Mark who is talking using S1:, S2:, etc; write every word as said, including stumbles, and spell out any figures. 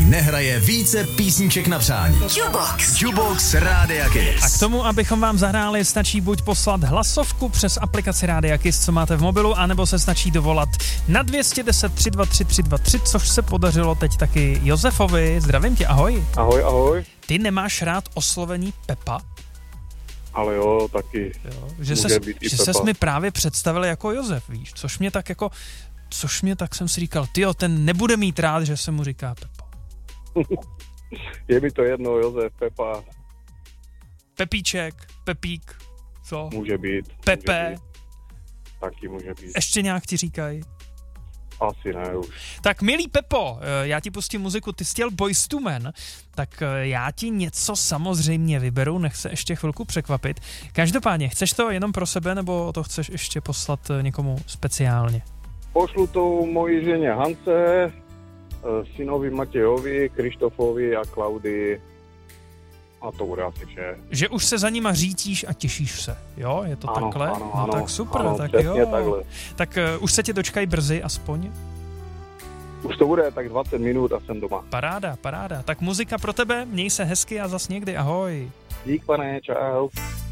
S1: nehraje více písniček na přání.
S2: Jukebox.
S1: Jukebox Rádia Kiss.
S3: A k tomu, abychom vám zahráli, stačí buď poslat hlasovku přes aplikaci Rádia Kiss, co máte v mobilu, anebo se stačí dovolat na dvě stě deset tři dva tři tři dva tři, což se podařilo teď taky Josefovi. Zdravím tě, ahoj.
S4: Ahoj, ahoj.
S3: Ty nemáš rád oslovení Pepa?
S4: Ale jo, taky.
S3: Jo, že ses, že ses mi právě představil jako Josef, víš, což mě tak jako, což mě tak jsem si říkal, tyjo, ten nebude mít rád, že se mu říká Pepo.
S4: Je mi to jedno, Josef, Pepa.
S3: Pepíček, Pepík, co?
S4: Může být.
S3: Pepe.
S4: Může být. Taky může být.
S3: Ještě nějak ti říkají?
S4: Asi ne už.
S3: Tak milý Pepo, já ti pustím muziku, ty jsi chtěl Boyz two Men, tak já ti něco samozřejmě vyberu, nech se ještě chvilku překvapit. Každopádně, chceš to jenom pro sebe, nebo to chceš ještě poslat někomu speciálně?
S4: Pošlu to mojí ženě Hance, synovi Matejovi, Krištofovi a Klaudii. A to bude asi vše.
S3: Že už se za nima řítíš a těšíš se, jo? Je to
S4: ano,
S3: takhle?
S4: Ano,
S3: no
S4: ano,
S3: tak super,
S4: ano,
S3: tak
S4: přesně
S3: jo.
S4: takhle.
S3: Tak uh, už se tě dočkají brzy aspoň?
S4: Už to bude tak dvacet minut a jsem doma.
S3: Paráda, paráda. Tak muzika pro tebe, měj se hezky a zas někdy, ahoj.
S4: Dík, pane, čau.